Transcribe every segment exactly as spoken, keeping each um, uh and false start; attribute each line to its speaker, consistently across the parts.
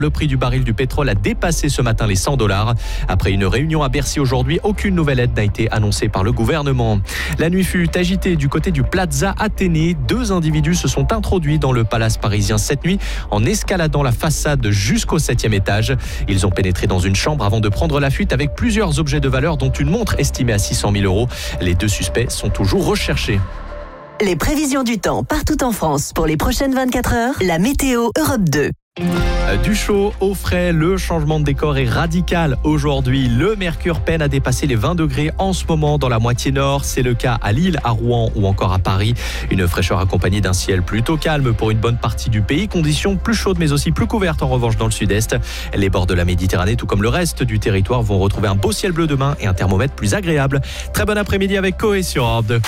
Speaker 1: Le prix du baril du pétrole a dépassé ce matin les cent dollars. Après une réunion à Bercy aujourd'hui, aucune nouvelle aide n'a été annoncée par le gouvernement. La nuit fut agitée du côté du Plaza Athénée. Deux individus se sont introduits dans le palace parisien cette nuit en escaladant la façade jusqu'au septième étage. Ils ont pénétré dans une chambre avant de prendre la fuite avec plusieurs objets de valeur dont une montre estimée à six cent mille euros. Les deux suspects sont toujours recherchés.
Speaker 2: Les prévisions du temps partout en France pour les prochaines vingt-quatre heures. La météo Europe deux.
Speaker 1: Du chaud au frais, le changement de décor est radical aujourd'hui. Le mercure peine à dépasser les vingt degrés en ce moment dans la moitié nord. C'est le cas à Lille, à Rouen ou encore à Paris. Une fraîcheur accompagnée d'un ciel plutôt calme pour une bonne partie du pays. Conditions plus chaudes mais aussi plus couvertes en revanche dans le sud-est. Les bords de la Méditerranée, tout comme le reste du territoire, vont retrouver un beau ciel bleu demain et un thermomètre plus agréable. Très bon après-midi avec Coé sur Europe deux.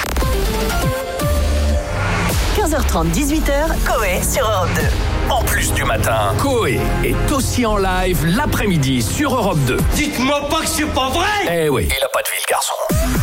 Speaker 2: quinze heures trente, dix-huit heures, Coé sur Europe deux.
Speaker 3: En plus du matin, Coé est aussi en live l'après-midi sur Europe deux.
Speaker 4: Dites-moi pas que c'est pas vrai!
Speaker 3: Eh oui, il a pas de vie le garçon.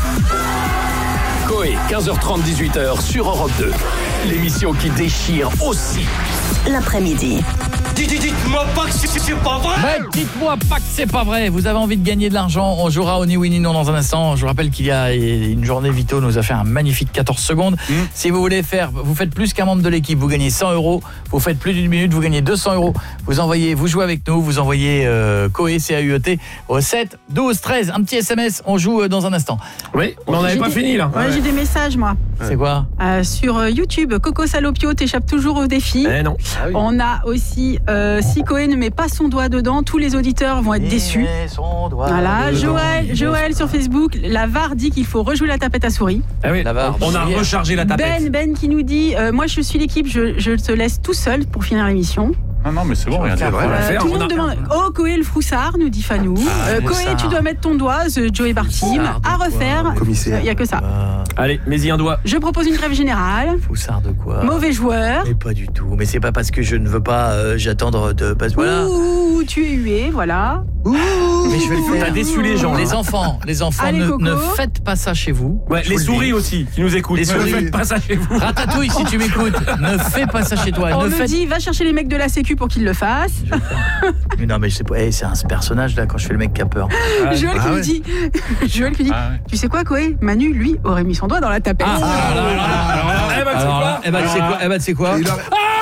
Speaker 3: Coé, quinze heures trente, dix-huit heures sur Europe deux. L'émission qui déchire aussi
Speaker 2: l'après-midi.
Speaker 4: Dites-moi pas que c'est, c'est pas vrai.
Speaker 5: Mais dites-moi pas que c'est pas vrai. Vous avez envie de gagner de l'argent. On jouera au Ni Oui Ni Non dans un instant. Je vous rappelle qu'il y a une journée, Vito nous a fait un magnifique quatorze secondes. Mmh. Si vous voulez faire, vous faites plus qu'un membre de l'équipe, vous gagnez cent euros. Vous faites plus d'une minute, vous gagnez deux cents euros. Vous envoyez, vous jouez avec nous, vous envoyez euh, Coé, C A U E T au sept, douze, treize. Un petit S M S, on joue euh, dans un instant.
Speaker 6: Oui, mais on n'avait pas
Speaker 7: des...
Speaker 6: fini là.
Speaker 7: Ouais, ouais. J'ai des messages moi.
Speaker 5: C'est quoi
Speaker 7: euh, Sur euh, YouTube, Coco Salopio t'échappe toujours au défi.
Speaker 6: Eh non.
Speaker 5: Ah oui.
Speaker 7: On a aussi euh, si Coé ne met pas son doigt dedans, tous les auditeurs vont être
Speaker 5: Il
Speaker 7: déçus. Voilà, Joël, Joël sur Facebook, la V A R dit qu'il faut rejouer la tapette à souris.
Speaker 6: Ah oui,
Speaker 5: la V A R.
Speaker 6: On a rechargé la tapette.
Speaker 7: Ben, Ben qui nous dit euh, moi je suis l'équipe, je, je te laisse tout seul pour finir l'émission.
Speaker 8: Non, non, mais c'est bon, rien
Speaker 6: c'est vrai,
Speaker 7: euh, tout le monde
Speaker 6: a...
Speaker 7: demande oh Coé le froussard, nous dit Fanou.
Speaker 5: Ah,
Speaker 7: euh, Coé tu dois mettre ton doigt, The Joey Bartim, à refaire. Il n'y a que ça.
Speaker 5: Euh...
Speaker 6: Allez, mets-y un doigt.
Speaker 7: Je propose une grève générale.
Speaker 5: Froussard de quoi?
Speaker 7: Mauvais joueur.
Speaker 5: Mais pas du tout. Mais c'est pas parce que je ne veux pas euh, j'attendre de parce voilà.
Speaker 7: Ouh, tu es hué, voilà.
Speaker 5: Ouh, mais je vais le faire.
Speaker 6: T'as déçu les gens.
Speaker 5: Les enfants, les enfants
Speaker 7: Allez,
Speaker 5: ne,
Speaker 7: Coco.
Speaker 5: ne faites pas ça chez vous.
Speaker 6: Ouais, les souris aussi qui nous écoutent.
Speaker 5: Les souris.
Speaker 6: Ne faites pas ça chez vous.
Speaker 5: Ratatouille, si tu m'écoutes, ne fais pas ça chez toi.
Speaker 7: On
Speaker 5: ne
Speaker 7: me
Speaker 5: faites...
Speaker 7: dit va chercher les mecs de la sécu pour qu'ils le fassent.
Speaker 5: Mais non, mais je sais pas, hey, c'est un personnage là quand je fais le mec qui a peur.
Speaker 6: Ah,
Speaker 7: Joël
Speaker 6: ah,
Speaker 7: qui
Speaker 6: ouais.
Speaker 7: nous dit Joël qui dit
Speaker 8: Ah, ouais.
Speaker 7: tu sais quoi Coé, Manu lui aurait mis son doigt dans la tapette.
Speaker 6: Ah, ah, là, là, là, là, eh ben, tu sais
Speaker 5: Alors,
Speaker 6: quoi
Speaker 5: eh ben, tu sais quoi Eh ben, tu sais quoi
Speaker 9: Il a...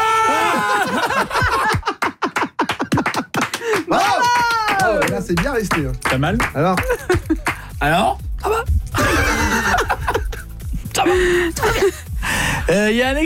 Speaker 9: ah oh, là, c'est bien resté. Hein.
Speaker 8: Pas mal.
Speaker 9: Alors
Speaker 5: Alors Ça va Ça va Il euh, y a un